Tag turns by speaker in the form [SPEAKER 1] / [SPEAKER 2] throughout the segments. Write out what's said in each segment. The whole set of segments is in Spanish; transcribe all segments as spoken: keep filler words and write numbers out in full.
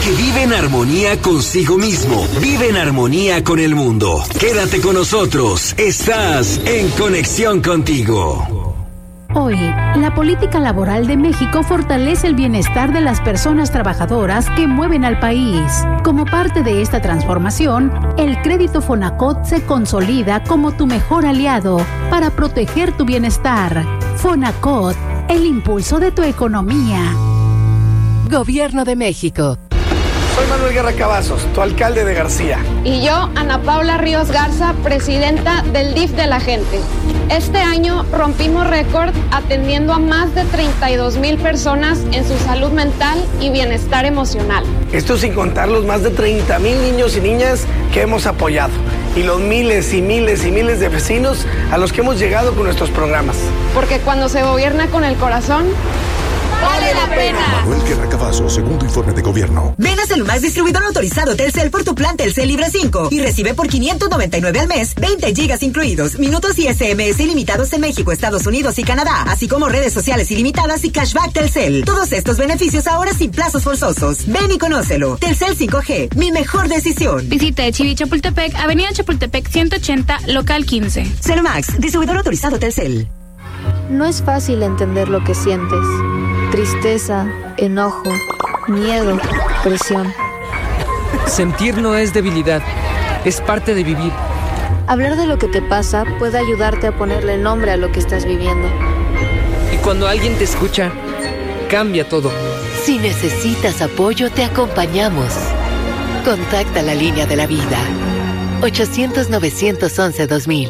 [SPEAKER 1] que vive en armonía consigo mismo, vive en armonía con el mundo. Quédate con nosotros, estás en Conexión Contigo.
[SPEAKER 2] Hoy, la política laboral de México fortalece el bienestar de las personas trabajadoras que mueven al país. Como parte de esta transformación, el crédito Fonacot se consolida como tu mejor aliado para proteger tu bienestar. Fonacot, el impulso de tu economía.
[SPEAKER 3] Gobierno de México.
[SPEAKER 4] Soy Manuel Guerra Cavazos, tu alcalde de García.
[SPEAKER 5] Y yo, Ana Paula Ríos Garza, presidenta del D I F de la gente. Este año rompimos récord atendiendo a más de treinta y dos mil personas en su salud mental y bienestar emocional.
[SPEAKER 4] Esto sin contar los más de treinta mil niños y niñas que hemos apoyado y los miles y miles y miles de vecinos a los que hemos llegado con nuestros programas.
[SPEAKER 5] Porque cuando se gobierna con el corazón, ¡vale la pena!
[SPEAKER 6] Manuel Guerra Cavazos, segundo informe de gobierno.
[SPEAKER 7] Ven a Celumax, distribuidor autorizado Telcel por tu plan Telcel Libre cinco y recibe por quinientos noventa y nueve al mes veinte gigas incluidos, minutos y ese eme ese ilimitados en México, Estados Unidos y Canadá, así como redes sociales ilimitadas y cashback Telcel. Todos estos beneficios ahora sin plazos forzosos. Ven y conócelo. Telcel cinco G, mi mejor decisión.
[SPEAKER 8] Visite Chivi Chapultepec, Avenida Chapultepec ciento ochenta, local quince.
[SPEAKER 7] Celumax, distribuidor autorizado Telcel.
[SPEAKER 9] No es fácil entender lo que sientes. Tristeza, enojo, miedo, presión.
[SPEAKER 10] Sentir no es debilidad, es parte de vivir.
[SPEAKER 9] Hablar de lo que te pasa puede ayudarte a ponerle nombre a lo que estás viviendo.
[SPEAKER 10] Y cuando alguien te escucha, cambia todo.
[SPEAKER 3] Si necesitas apoyo, te acompañamos. Contacta la línea de la vida. ochocientos, novecientos once, dos mil.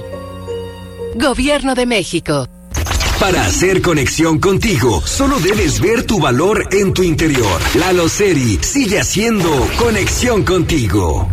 [SPEAKER 3] Gobierno de México.
[SPEAKER 1] Para hacer conexión contigo, solo debes ver tu valor en tu interior. Lalo Seri sigue haciendo conexión contigo.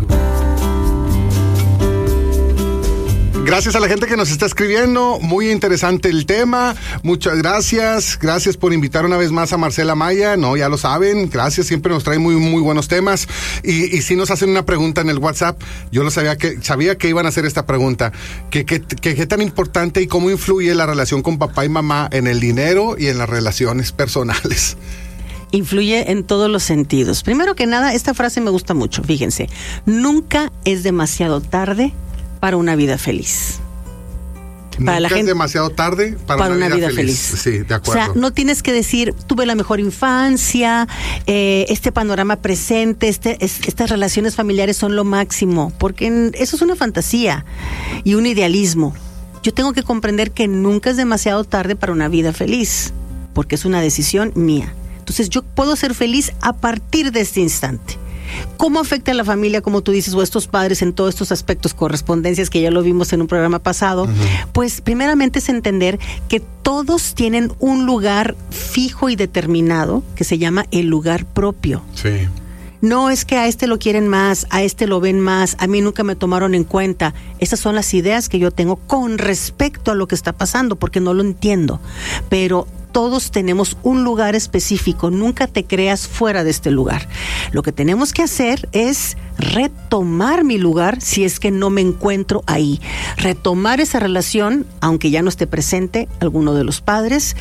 [SPEAKER 11] Gracias a la gente que nos está escribiendo, muy interesante el tema, muchas gracias, gracias por invitar una vez más a Marcela Maya, no, ya lo saben, gracias, siempre nos trae muy muy buenos temas, y, y si nos hacen una pregunta en el WhatsApp, yo lo sabía que, sabía que iban a hacer esta pregunta, que qué que, que tan importante y cómo influye la relación con papá y mamá en el dinero y en las relaciones personales.
[SPEAKER 12] Influye en todos los sentidos. Primero que nada, esta frase me gusta mucho, fíjense, nunca es demasiado tarde para una vida feliz.
[SPEAKER 11] Para Nunca la gente, es demasiado tarde para,
[SPEAKER 12] para una, una vida, vida feliz.
[SPEAKER 11] feliz. Sí, de acuerdo.
[SPEAKER 12] O sea, no tienes que decir, tuve la mejor infancia, eh, este panorama presente, este, es, estas relaciones familiares son lo máximo, porque en, eso es una fantasía y un idealismo. Yo tengo que comprender que nunca es demasiado tarde para una vida feliz, porque es una decisión mía. Entonces yo puedo ser feliz a partir de este instante. ¿Cómo afecta a la familia, como tú dices, o a estos padres en todos estos aspectos, correspondencias, que ya lo vimos en un programa pasado? Uh-huh. Pues primeramente es entender que todos tienen un lugar fijo y determinado que se llama el lugar propio.
[SPEAKER 11] Sí.
[SPEAKER 12] No es que a este lo quieren más, a este lo ven más, a mí nunca me tomaron en cuenta. Esas son las ideas que yo tengo con respecto a lo que está pasando, porque no lo entiendo. Pero todos tenemos un lugar específico, nunca te creas fuera de este lugar. Lo que tenemos que hacer es retomar mi lugar si es que no me encuentro ahí. Retomar esa relación, aunque ya no esté presente alguno de los padres,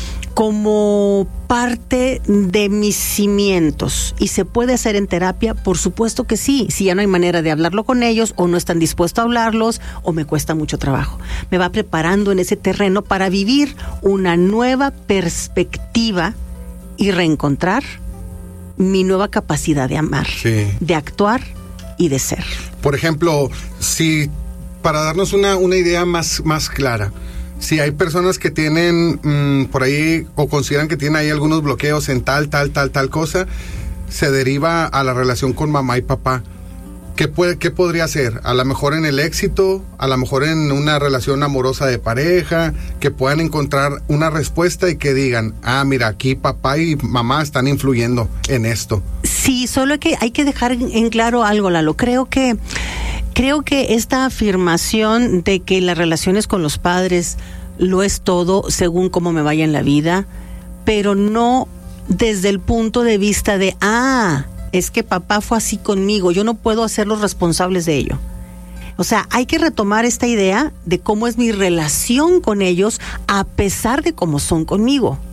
[SPEAKER 12] como parte de mis cimientos. ¿Y se puede hacer en terapia? Por supuesto que sí, si ya no hay manera de hablarlo con ellos, o no están dispuestos a hablarlos, o me cuesta mucho trabajo. Me va preparando en ese terreno para vivir una nueva perspectiva y reencontrar mi nueva capacidad de amar,
[SPEAKER 11] sí,
[SPEAKER 12] de actuar y de ser.
[SPEAKER 11] Por ejemplo, si para darnos una, una idea más, más clara, si hay personas que tienen mmm, por ahí o consideran que tienen ahí algunos bloqueos en tal, tal, tal, tal cosa, se deriva a la relación con mamá y papá. ¿Qué, puede, ¿Qué podría ser? A lo mejor en el éxito, a lo mejor en una relación amorosa de pareja, que puedan encontrar una respuesta y que digan, ah, mira, aquí papá y mamá están influyendo en esto.
[SPEAKER 12] Sí, solo que hay que dejar en claro algo, Lalo. Creo que... Creo que esta afirmación de que las relaciones con los padres lo es todo según cómo me vaya en la vida, pero no desde el punto de vista de, ah, es que papá fue así conmigo, yo no puedo hacerlos responsables de ello. O sea, hay que retomar esta idea de cómo es mi relación con ellos a pesar de cómo son conmigo.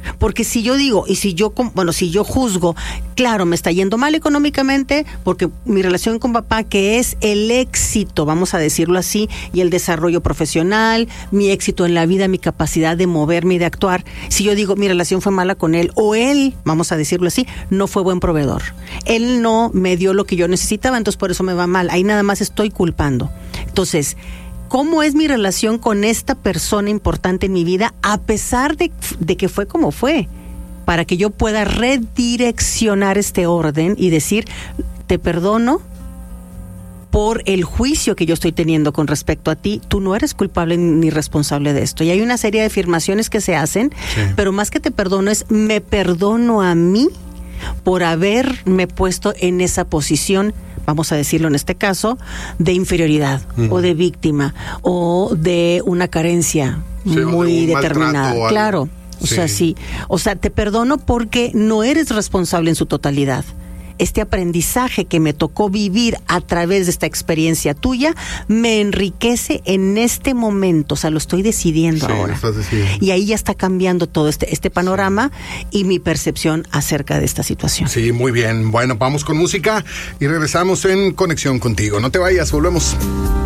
[SPEAKER 12] Porque si yo digo, y si yo, bueno, si yo juzgo, claro, me está yendo mal económicamente, porque mi relación con papá, que es el éxito, vamos a decirlo así, y el desarrollo profesional, mi éxito en la vida, mi capacidad de moverme y de actuar, si yo digo, mi relación fue mala con él, o él, vamos a decirlo así, no fue buen proveedor. Él no me dio lo que yo necesitaba, entonces por eso me va mal. Ahí nada más estoy culpando. Entonces, ¿cómo es mi relación con esta persona importante en mi vida, a pesar de, de que fue como fue? Para que yo pueda redireccionar este orden y decir, te perdono por el juicio que yo estoy teniendo con respecto a ti, tú no eres culpable ni responsable de esto. Y hay una serie de afirmaciones que se hacen, sí. Pero más que te perdono es, me perdono a mí por haberme puesto en esa posición, vamos a decirlo en este caso, de inferioridad, uh-huh. o de víctima, o de una carencia sí, muy de determinada. Claro, o sí. sea, sí. O sea, te perdono porque no eres responsable en su totalidad. Este aprendizaje que me tocó vivir a través de esta experiencia tuya me enriquece en este momento, o sea, lo estoy decidiendo sí, ahora. Y ahí ya está cambiando todo este, este panorama y mi percepción acerca de esta situación.
[SPEAKER 11] Sí, muy bien. Bueno, vamos con música y regresamos en Conexión Contigo. No te vayas, volvemos.